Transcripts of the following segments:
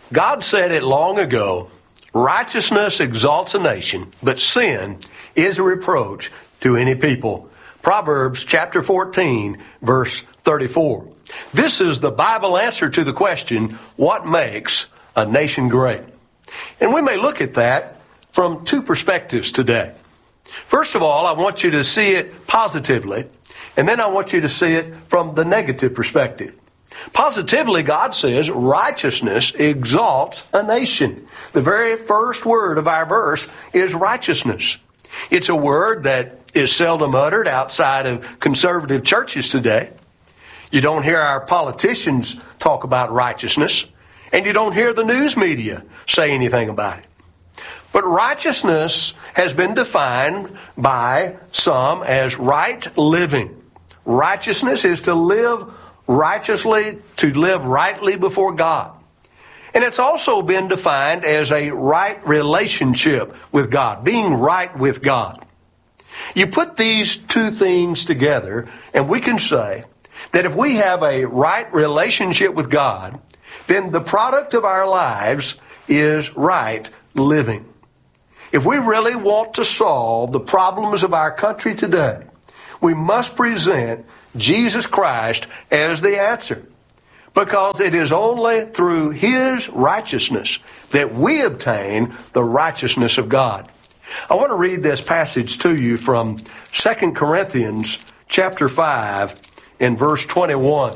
God said it long ago, righteousness exalts a nation, but sin is a reproach to any people. Proverbs chapter 14, verse 34. This is the Bible answer to the question, what makes a nation great? And we may look at that from two perspectives today. First of all, I want you to see it positively, and then I want you to see it from the negative perspective. Positively, God says righteousness exalts a nation. The very first word of our verse is righteousness. It's a word that is seldom uttered outside of conservative churches today. You don't hear our politicians talk about righteousness, and you don't hear the news media say anything about it. But righteousness has been defined by some as right living. Righteousness is to live righteously, to live rightly before God. And it's also been defined as a right relationship with God, being right with God. You put these two things together, and we can say that if we have a right relationship with God, then the product of our lives is right living. If we really want to solve the problems of our country today, we must present Jesus Christ as the answer, because it is only through His righteousness that we obtain the righteousness of God. I want to read this passage to you from 2 Corinthians chapter 5 and verse 21,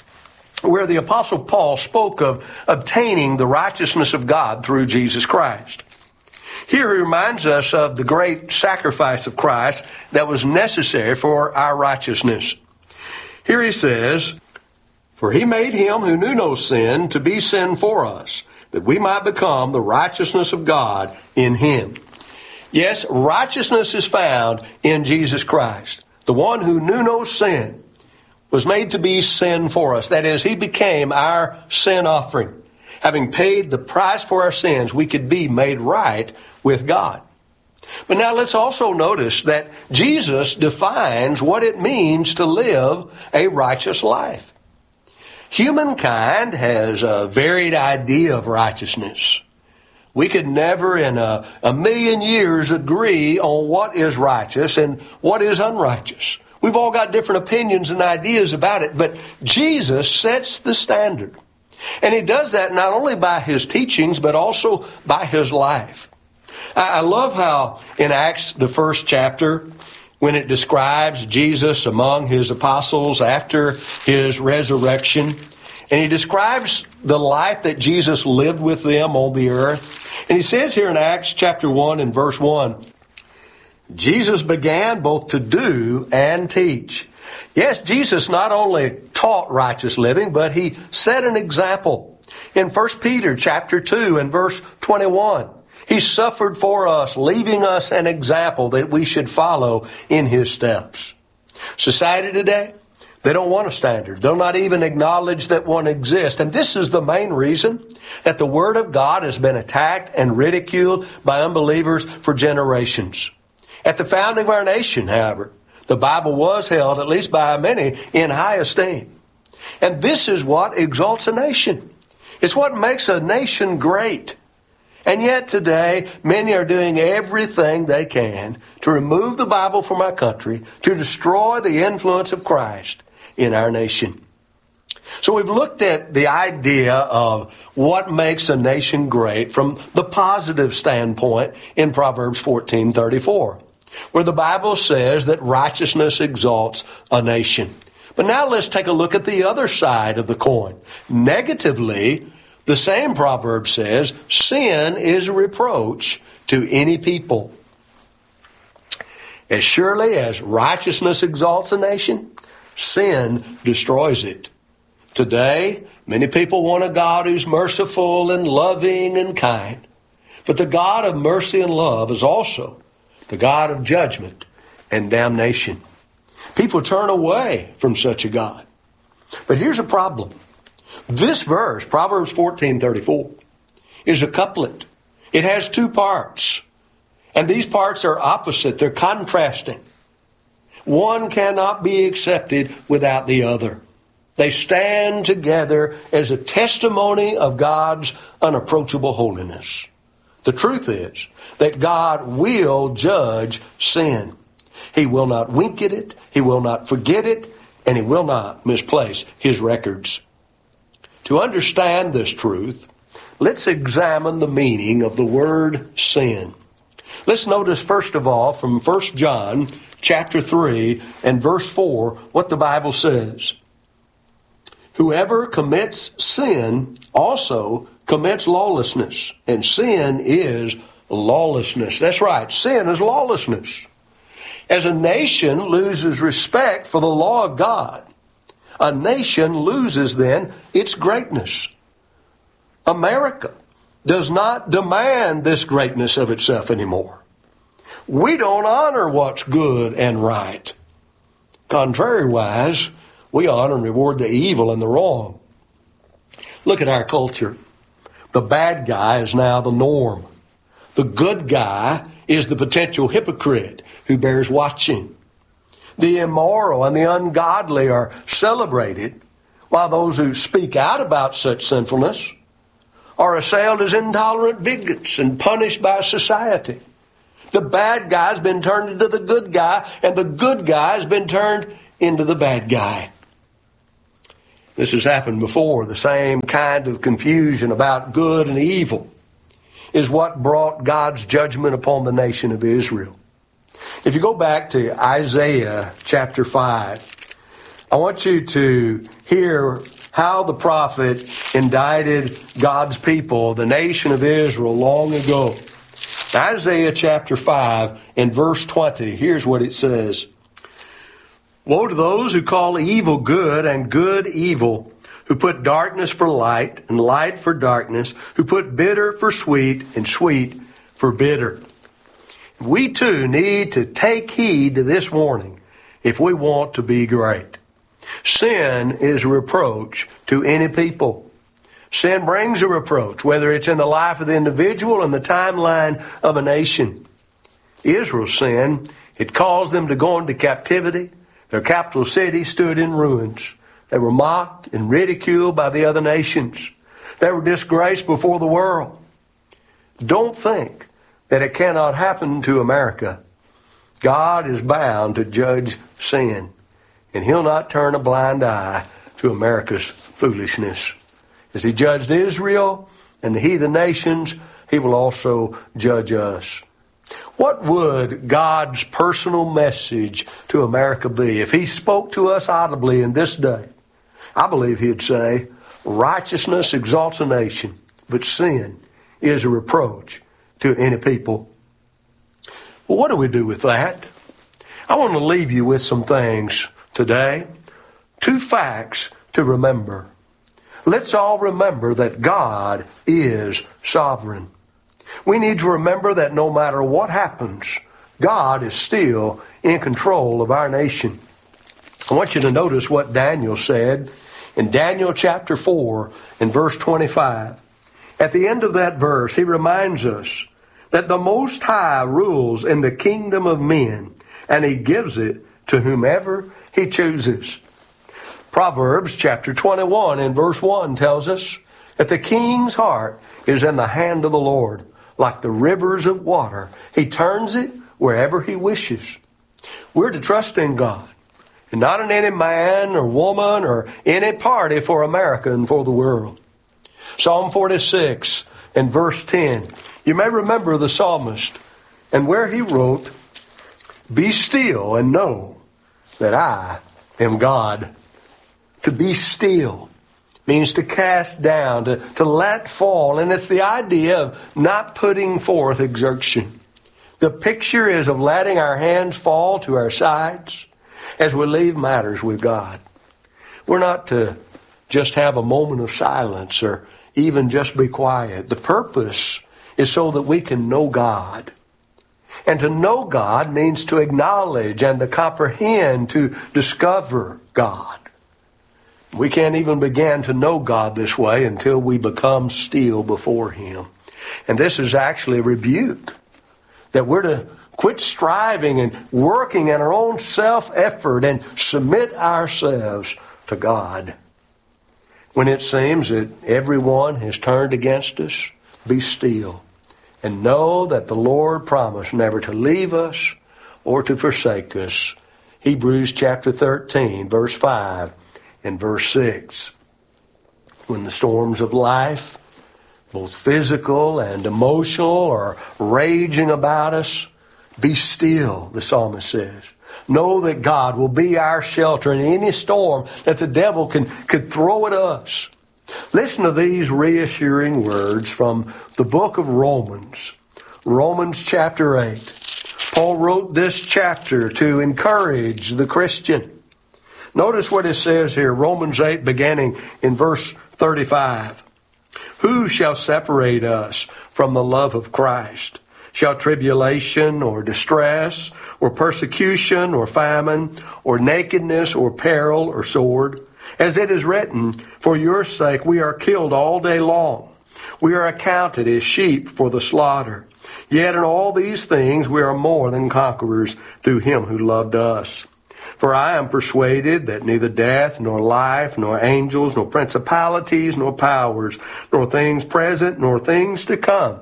where the Apostle Paul spoke of obtaining the righteousness of God through Jesus Christ. Here he reminds us of the great sacrifice of Christ that was necessary for our righteousness. Here he says, "For He made Him who knew no sin to be sin for us, that we might become the righteousness of God in Him." Yes, righteousness is found in Jesus Christ. The one who knew no sin was made to be sin for us. That is, He became our sin offering. Having paid the price for our sins, we could be made right with God. But now let's also notice that Jesus defines what it means to live a righteous life. Humankind has a varied idea of righteousness. We could never in a million years agree on what is righteous and what is unrighteous. We've all got different opinions and ideas about it, but Jesus sets the standard. And He does that not only by His teachings, but also by His life. I love how in Acts, the first chapter, when it describes Jesus among His apostles after His resurrection, and He describes the life that Jesus lived with them on the earth. And He says here in Acts chapter 1 and verse 1, Jesus began both to do and teach. Yes, Jesus not only taught righteous living, but He set an example. In 1 Peter chapter 2 and verse 21, He suffered for us, leaving us an example that we should follow in His steps. Society today, they don't want a standard. They'll not even acknowledge that one exists. And this is the main reason that the Word of God has been attacked and ridiculed by unbelievers for generations. At the founding of our nation, however, the Bible was held, at least by many, in high esteem. And this is what exalts a nation. It's what makes a nation great. And yet today, many are doing everything they can to remove the Bible from our country, to destroy the influence of Christ in our nation. So we've looked at the idea of what makes a nation great from the positive standpoint in Proverbs 14:34, where the Bible says that righteousness exalts a nation. But now let's take a look at the other side of the coin. Negatively, the same proverb says, sin is a reproach to any people. As surely as righteousness exalts a nation, sin destroys it. Today, many people want a God who's merciful and loving and kind. But the God of mercy and love is also the God of judgment and damnation. People turn away from such a God. But here's a problem. This verse, Proverbs 14:34, is a couplet. It has two parts. And these parts are opposite. They're contrasting. One cannot be accepted without the other. They stand together as a testimony of God's unapproachable holiness. The truth is that God will judge sin. He will not wink at it, He will not forget it, and He will not misplace His records. To understand this truth, let's examine the meaning of the word sin. Let's notice first of all from 1 John chapter 3 and verse 4 what the Bible says. Whoever commits sin also commits lawlessness, and sin is lawlessness. That's right, sin is lawlessness. As a nation loses respect for the law of God, a nation loses then its greatness. America does not demand this greatness of itself anymore. We don't honor what's good and right. Contrariwise, we honor and reward the evil and the wrong. Look at our culture. The bad guy is now the norm. The good guy is the potential hypocrite who bears watching. The immoral and the ungodly are celebrated, while those who speak out about such sinfulness are assailed as intolerant bigots and punished by society. The bad guy's been turned into the good guy, and the good guy's been turned into the bad guy. This has happened before. The same kind of confusion about good and evil is what brought God's judgment upon the nation of Israel. If you go back to Isaiah chapter 5, I want you to hear how the prophet indicted God's people, the nation of Israel, long ago. Isaiah chapter 5 and verse 20, here's what it says. Woe to those who call evil good and good evil, who put darkness for light and light for darkness, who put bitter for sweet and sweet for bitter. We too need to take heed to this warning if we want to be great. Sin is a reproach to any people. Sin brings a reproach, whether it's in the life of the individual and the timeline of a nation. Israel's sin, it caused them to go into captivity. Their capital city stood in ruins. They were mocked and ridiculed by the other nations. They were disgraced before the world. Don't think that it cannot happen to America. God is bound to judge sin, and He'll not turn a blind eye to America's foolishness. As He judged Israel and the heathen nations, He will also judge us. What would God's personal message to America be if He spoke to us audibly in this day? I believe He'd say, righteousness exalts a nation, but sin is a reproach to any people. Well, what do we do with that? I want to leave you with some things today. 2 facts to remember. Let's all remember that God is sovereign. We need to remember that no matter what happens, God is still in control of our nation. I want you to notice what Daniel said in Daniel chapter 4 and verse 25. At the end of that verse, he reminds us that the Most High rules in the kingdom of men, and He gives it to whomever He chooses. Proverbs chapter 21 and verse 1 tells us that the king's heart is in the hand of the Lord. Like the rivers of water, He turns it wherever He wishes. We're to trust in God, and not in any man or woman or any party for America and for the world. Psalm 46 and verse 10. You may remember the psalmist, and where he wrote, "Be still and know that I am God." To be still means to cast down, to let fall, and it's the idea of not putting forth exertion. The picture is of letting our hands fall to our sides as we leave matters with God. We're not to just have a moment of silence or even just be quiet. The purpose is so that we can know God. And to know God means to acknowledge and to comprehend, to discover God. We can't even begin to know God this way until we become still before Him. And this is actually a rebuke that we're to quit striving and working in our own self-effort and submit ourselves to God. When it seems that everyone has turned against us, be still and know that the Lord promised never to leave us or to forsake us. Hebrews chapter 13, verse 5 and verse 6. When the storms of life, both physical and emotional, are raging about us, be still, the psalmist says. Know that God will be our shelter in any storm that the devil could throw at us. Listen to these reassuring words from the book of Romans. Romans chapter 8. Paul wrote this chapter to encourage the Christian. Notice what it says here, Romans 8, beginning in verse 35. Who shall separate us from the love of Christ? Shall tribulation or distress or persecution or famine or nakedness or peril or sword? As it is written, for your sake we are killed all day long. We are accounted as sheep for the slaughter. Yet in all these things we are more than conquerors through him who loved us. For I am persuaded that neither death, nor life, nor angels, nor principalities, nor powers, nor things present, nor things to come,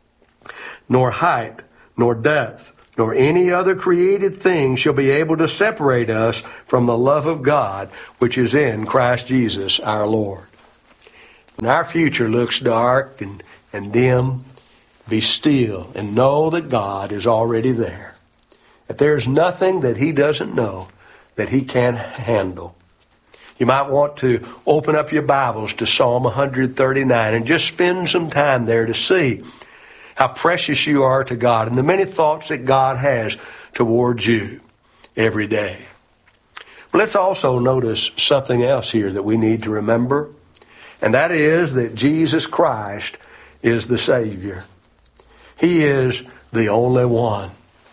nor height, nor depth, nor any other created thing shall be able to separate us from the love of God, which is in Christ Jesus our Lord. When our future looks dark and dim, be still and know that God is already there. That there's nothing that he doesn't know that he can't handle. You might want to open up your Bibles to Psalm 139 and just spend some time there to see how precious you are to God and the many thoughts that God has towards you every day. But let's also notice something else here that we need to remember, and that is that Jesus Christ is the Savior. He is the only one.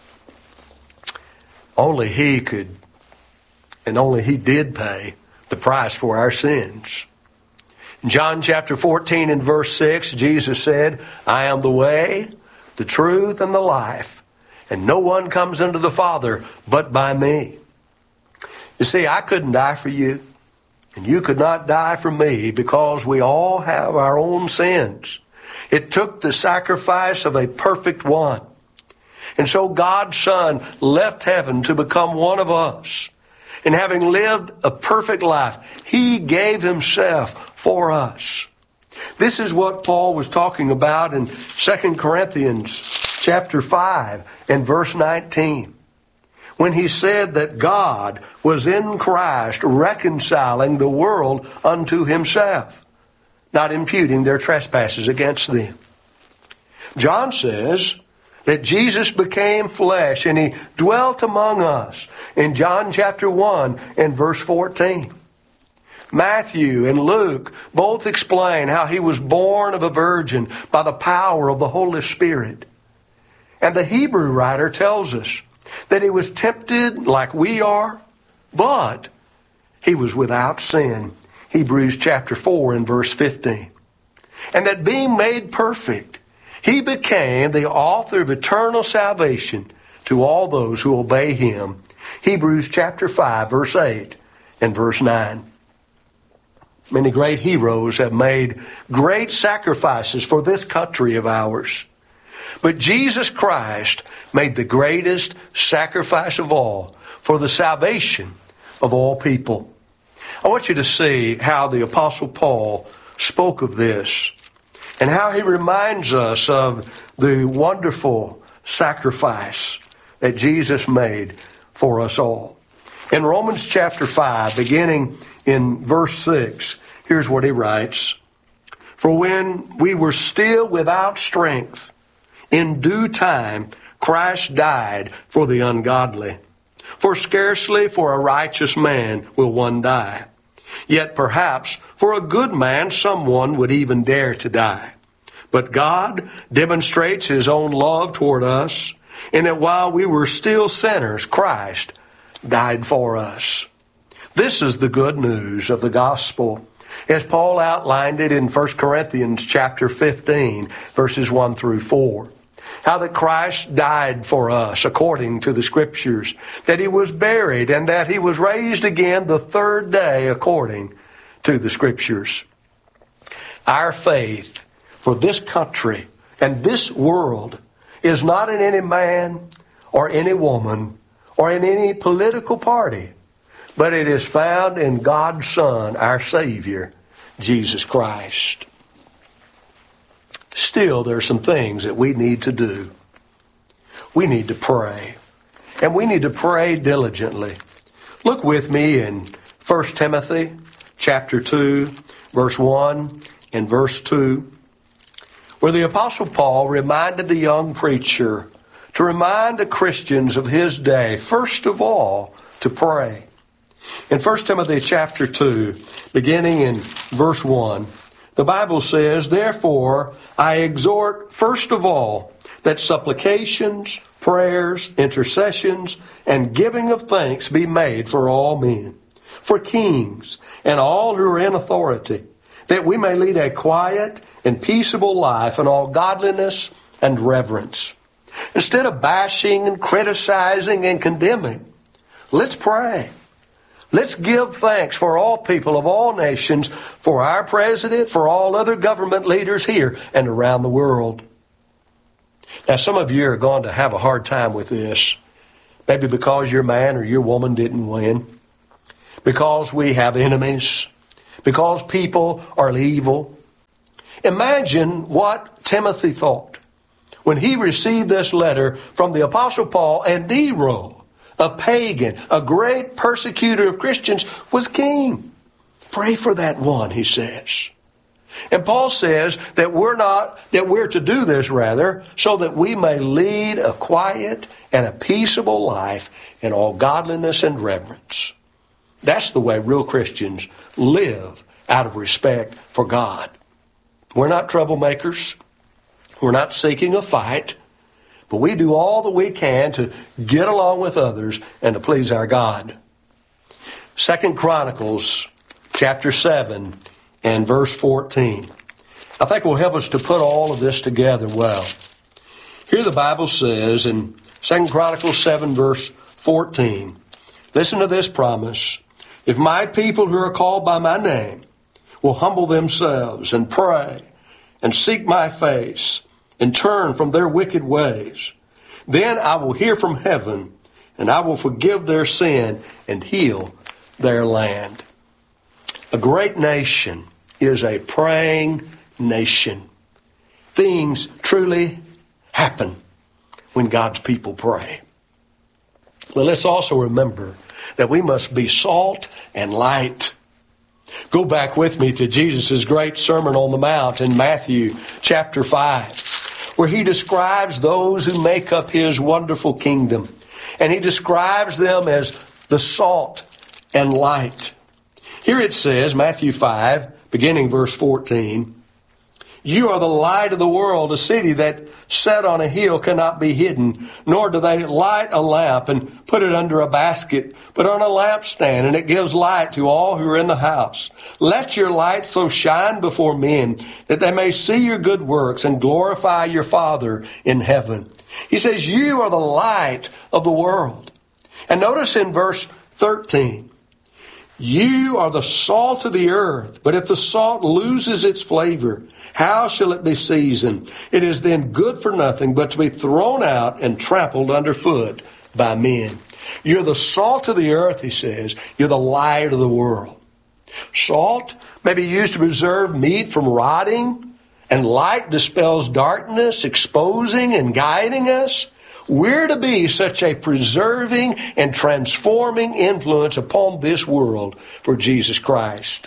Only he could, and only he did pay the price for our sins. In John chapter 14 and verse 6, Jesus said, I am the way, the truth, and the life, and no one comes unto the Father but by me. You see, I couldn't die for you, and you could not die for me because we all have our own sins. It took the sacrifice of a perfect one. And so God's Son left heaven to become one of us. And having lived a perfect life, he gave himself for us. This is what Paul was talking about in 2 Corinthians chapter 5 and verse 19. When he said that God was in Christ reconciling the world unto himself, not imputing their trespasses against them. John says that Jesus became flesh and he dwelt among us in John chapter 1 and verse 14. Matthew and Luke both explain how he was born of a virgin by the power of the Holy Spirit. And the Hebrew writer tells us that he was tempted like we are, but he was without sin. Hebrews chapter 4 and verse 15. And that being made perfect, he became the author of eternal salvation to all those who obey him. Hebrews chapter 5 verse 8 and verse 9. Many great heroes have made great sacrifices for this country of ours. But Jesus Christ made the greatest sacrifice of all for the salvation of all people. I want you to see how the Apostle Paul spoke of this and how he reminds us of the wonderful sacrifice that Jesus made for us all. In Romans chapter 5, beginning in verse 6, here's what he writes. For when we were still without strength, in due time Christ died for the ungodly. For scarcely for a righteous man will one die. Yet perhaps for a good man someone would even dare to die. But God demonstrates his own love toward us, in that while we were still sinners, Christ died for us. This is the good news of the gospel, as Paul outlined it in 1 Corinthians chapter 15, verses 1 through 4. How that Christ died for us according to the Scriptures, that he was buried, and that he was raised again the third day according to the Scriptures. Our faith for this country and this world is not in any man or any woman or in any political party, but it is found in God's Son, our Savior, Jesus Christ. Still, there are some things that we need to do. We need to pray, and we need to pray diligently. Look with me in 1 Timothy chapter 2, verse 1 and verse 2, where the Apostle Paul reminded the young preacher to remind the Christians of his day, first of all, to pray. In 1 Timothy chapter 2, beginning in verse 1, the Bible says, "Therefore I exhort first of all that supplications, prayers, intercessions, and giving of thanks be made for all men, for kings and all who are in authority, that we may lead a quiet and peaceable life in all godliness and reverence." Instead of bashing and criticizing and condemning, let's pray. Let's give thanks for all people of all nations, for our president, for all other government leaders here and around the world. Now, some of you are going to have a hard time with this, maybe because your man or your woman didn't win, because we have enemies, because people are evil. Imagine what Timothy thought when he received this letter from the Apostle Paul, and Nero, a pagan, a great persecutor of Christians, was king. Pray for that one, he says. And Paul says that we're to do this rather, so that we may lead a quiet and a peaceable life in all godliness and reverence. That's the way real Christians live, out of respect for God. We're not troublemakers. We're not seeking a fight. But we do all that we can to get along with others and to please our God. 2 Chronicles chapter 7 and verse 14. I think will help us to put all of this together well. Here the Bible says in 2 Chronicles 7 verse 14, listen to this promise. "If my people who are called by my name will humble themselves and pray and seek my face and turn from their wicked ways, then I will hear from heaven and I will forgive their sin and heal their land." A great nation is a praying nation. Things truly happen when God's people pray. But let's also remember that we must be salt and light. Go back with me to Jesus' great Sermon on the Mount in Matthew chapter 5, where he describes those who make up his wonderful kingdom. And he describes them as the salt and light. Here it says, Matthew 5, beginning verse 14, "You are the light of the world. A city that set on a hill cannot be hidden, nor do they light a lamp and put it under a basket, but on a lampstand, and it gives light to all who are in the house. Let your light so shine before men that they may see your good works and glorify your Father in heaven." He says, you are the light of the world. And notice in verse 13, "You are the salt of the earth, but if the salt loses its flavor, how shall it be seasoned? It is then good for nothing but to be thrown out and trampled underfoot by men." You're the salt of the earth, he says. You're the light of the world. Salt may be used to preserve meat from rotting, and light dispels darkness, exposing and guiding us. We're to be such a preserving and transforming influence upon this world for Jesus Christ.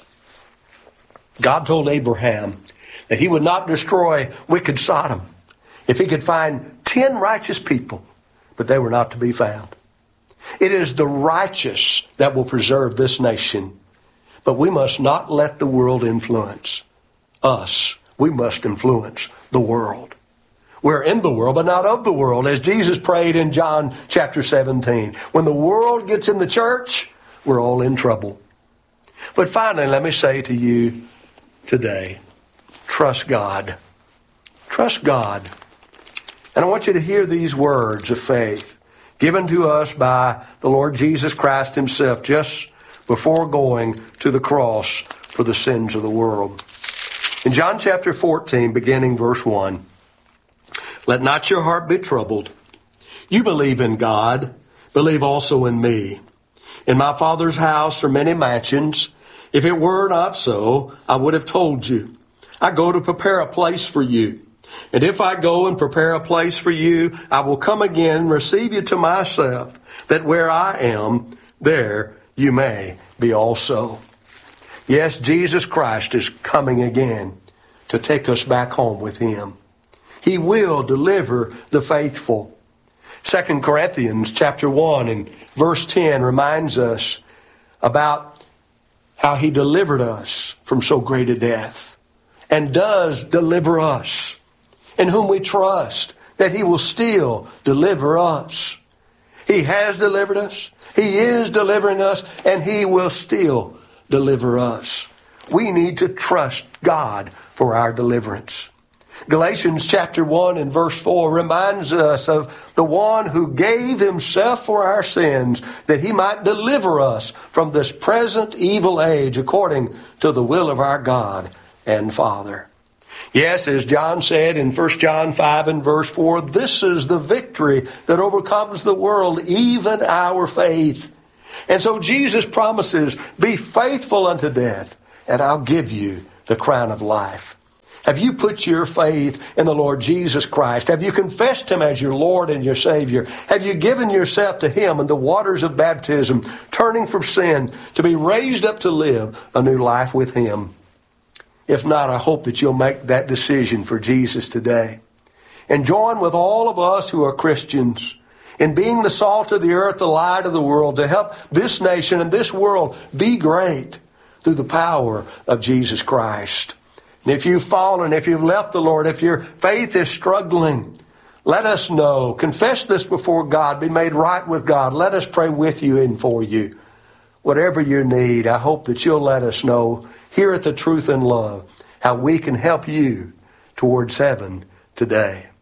God told Abraham that he would not destroy wicked Sodom if he could find 10 righteous people, but they were not to be found. It is the righteous that will preserve this nation, but we must not let the world influence us. We must influence the world. We're in the world, but not of the world, as Jesus prayed in John chapter 17. When the world gets in the church, we're all in trouble. But finally, let me say to you today, trust God. Trust God. And I want you to hear these words of faith given to us by the Lord Jesus Christ himself just before going to the cross for the sins of the world. In John chapter 14, beginning verse 1, "Let not your heart be troubled. You believe in God, believe also in me. In my Father's house are many mansions. If it were not so, I would have told you. I go to prepare a place for you. And if I go and prepare a place for you, I will come again and receive you to myself, that where I am, there you may be also." Yes, Jesus Christ is coming again to take us back home with Him. He will deliver the faithful. 2 Corinthians chapter 1 and verse 10 reminds us about how He delivered us from so great a death, and does deliver us, in whom we trust that He will still deliver us. He has delivered us, He is delivering us, and He will still deliver us. We need to trust God for our deliverance. Galatians chapter 1 and verse 4 reminds us of the one who gave Himself for our sins, that He might deliver us from this present evil age, according to the will of our God and Father. Yes, as John said in 1 John 5 and verse 4, this is the victory that overcomes the world, even our faith. And so Jesus promises, "Be faithful unto death, and I'll give you the crown of life." Have you put your faith in the Lord Jesus Christ? Have you confessed Him as your Lord and your Savior? Have you given yourself to Him in the waters of baptism, turning from sin to be raised up to live a new life with Him? If not, I hope that you'll make that decision for Jesus today, and join with all of us who are Christians in being the salt of the earth, the light of the world, to help this nation and this world be great through the power of Jesus Christ. And if you've fallen, if you've left the Lord, if your faith is struggling, let us know. Confess this before God. Be made right with God. Let us pray with you and for you. Whatever your need, I hope that you'll let us know here at the Truth and Love how we can help you towards heaven today.